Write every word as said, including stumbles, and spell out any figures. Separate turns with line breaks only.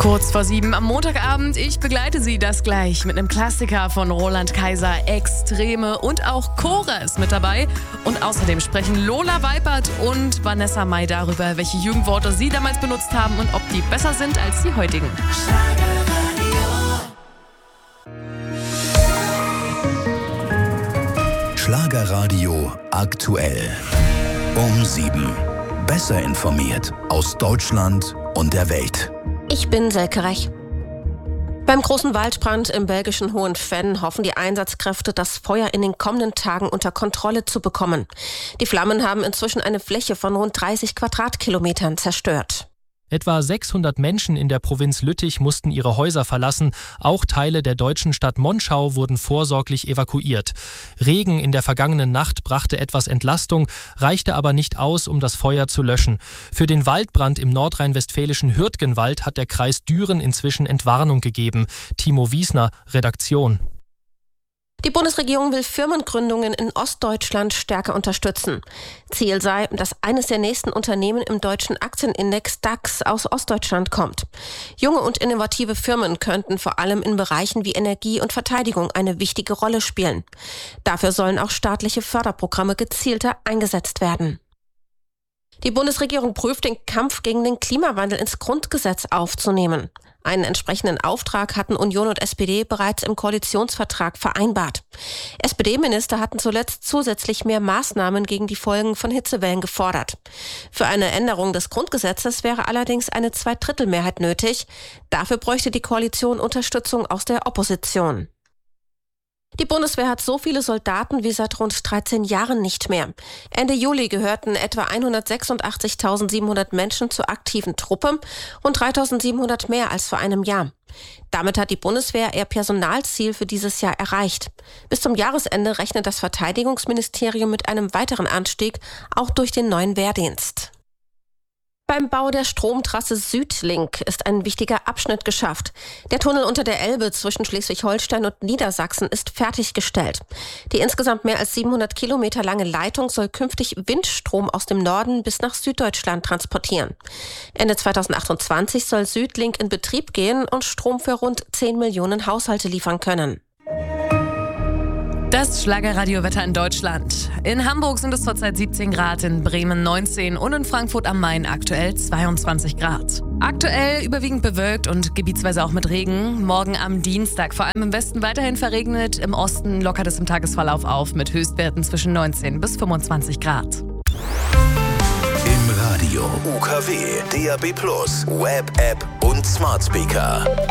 Kurz vor sieben am Montagabend. Ich begleite Sie das gleich mit einem Klassiker von Roland Kaiser, Extreme, und auch Cora ist mit dabei. Und außerdem sprechen Lola Weipert und Vanessa Mai darüber, welche Jugendworte sie damals benutzt haben und ob die besser sind als die heutigen.
Schlagerradio aktuell. Um sieben. Besser informiert aus Deutschland und der Welt.
Ich bin Selke Rech. Beim großen Waldbrand im belgischen Hohenfenn hoffen die Einsatzkräfte, das Feuer in den kommenden Tagen unter Kontrolle zu bekommen. Die Flammen haben inzwischen eine Fläche von rund dreißig Quadratkilometern zerstört.
Etwa sechshundert Menschen in der Provinz Lüttich mussten ihre Häuser verlassen. Auch Teile der deutschen Stadt Monschau wurden vorsorglich evakuiert. Regen in der vergangenen Nacht brachte etwas Entlastung, reichte aber nicht aus, um das Feuer zu löschen. Für den Waldbrand im nordrhein-westfälischen Hürtgenwald hat der Kreis Düren inzwischen Entwarnung gegeben. Timo Wiesner, Redaktion.
Die Bundesregierung will Firmengründungen in Ostdeutschland stärker unterstützen. Ziel sei, dass eines der nächsten Unternehmen im deutschen Aktienindex DAX aus Ostdeutschland kommt. Junge und innovative Firmen könnten vor allem in Bereichen wie Energie und Verteidigung eine wichtige Rolle spielen. Dafür sollen auch staatliche Förderprogramme gezielter eingesetzt werden. Die Bundesregierung prüft, den Kampf gegen den Klimawandel ins Grundgesetz aufzunehmen. Einen entsprechenden Auftrag hatten Union und S P D bereits im Koalitionsvertrag vereinbart. S P D-Minister hatten zuletzt zusätzlich mehr Maßnahmen gegen die Folgen von Hitzewellen gefordert. Für eine Änderung des Grundgesetzes wäre allerdings eine Zweidrittelmehrheit nötig. Dafür bräuchte die Koalition Unterstützung aus der Opposition. Die Bundeswehr hat so viele Soldaten wie seit rund dreizehn Jahren nicht mehr. Ende Juli gehörten etwa hundertsechsundachtzigtausendsiebenhundert Menschen zur aktiven Truppe und dreitausendsiebenhundert mehr als vor einem Jahr. Damit hat die Bundeswehr ihr Personalziel für dieses Jahr erreicht. Bis zum Jahresende rechnet das Verteidigungsministerium mit einem weiteren Anstieg, auch durch den neuen Wehrdienst. Beim Bau der Stromtrasse Südlink ist ein wichtiger Abschnitt geschafft. Der Tunnel unter der Elbe zwischen Schleswig-Holstein und Niedersachsen ist fertiggestellt. Die insgesamt mehr als siebenhundert Kilometer lange Leitung soll künftig Windstrom aus dem Norden bis nach Süddeutschland transportieren. Ende zweitausendachtundzwanzig soll Südlink in Betrieb gehen und Strom für rund zehn Millionen Haushalte liefern können.
Das Schlagerradiowetter in Deutschland. In Hamburg sind es zurzeit siebzehn Grad, in Bremen neunzehn und in Frankfurt am Main aktuell zweiundzwanzig Grad. Aktuell überwiegend bewölkt und gebietsweise auch mit Regen. Morgen am Dienstag vor allem im Westen weiterhin verregnet, im Osten lockert es im Tagesverlauf auf mit Höchstwerten zwischen neunzehn bis fünfundzwanzig Grad.
Im Radio U K W, D A B plus, Web-App und Smart Speaker.